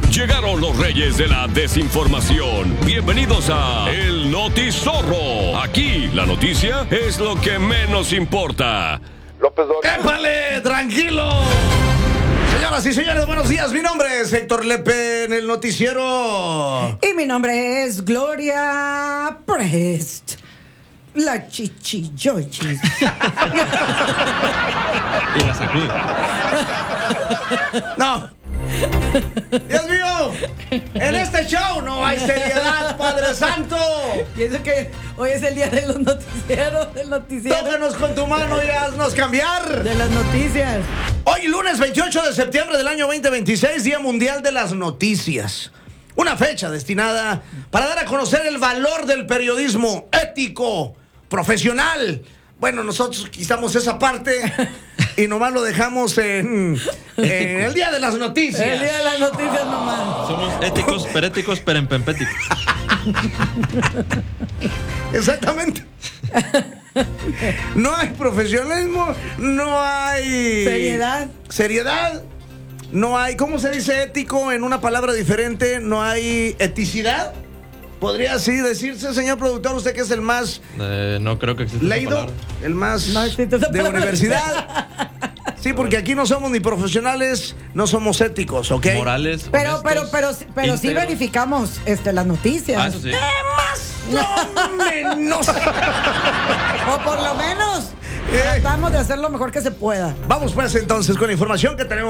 Llegaron los reyes de la desinformación. Bienvenidos a El Notizorro. Aquí la noticia es lo que menos importa. López Dóriga. ¡Épale! ¡Tranquilo! Señoras y señores, buenos días. Mi nombre es Héctor Lepe en el noticiero. Y mi nombre es Gloria Prest. La chichillochis. Y la sacude. No. Dios mío, en este show no hay seriedad, Padre Santo. Pienso que hoy es el día de los noticieros, del noticiero. Tócanos con tu mano y haznos cambiar. De las noticias. Hoy, lunes 28 de septiembre del año 2026, Día Mundial de las Noticias. Una fecha destinada para dar a conocer el valor del periodismo ético, profesional. Bueno, nosotros quitamos esa parte y nomás lo dejamos en el Día de las Noticias. El día de las noticias nomás. Somos éticos, peréticos, perempempéticos. Exactamente. No hay profesionalismo, no hay seriedad, no hay, ¿cómo se dice ético en una palabra diferente? No hay eticidad. ¿Podría así decirse, señor productor, usted que es el más No creo que exista esa leído, palabra. el más No existe esa de palabra. universidad? Sí, porque aquí no somos ni profesionales, no somos éticos, ¿ok? Morales, Pero honestos, sí íntegros. verificamos las noticias. Ah, eso sí. Menos. O por lo menos tratamos de hacer lo mejor que se pueda. Vamos pues entonces con la información que tenemos.